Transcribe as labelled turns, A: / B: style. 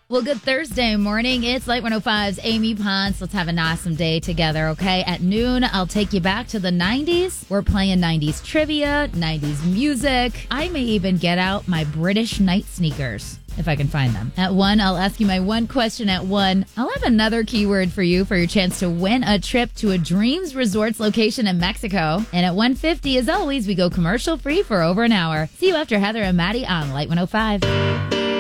A: Well, good Thursday morning. It's Light 105's Amy Ponce. Let's have an awesome day together, okay? At noon, I'll take you back to the 90s. We're playing 90s trivia, 90s music. I may even get out my British night sneakers, if I can find them. At 1, I'll ask you my one question at 1. I'll have another keyword for you for your chance to win a trip to a Dreams Resorts location in Mexico. And at 1:50, as always, we go commercial free for over an hour. See you after Heather and Maddie on Light 105.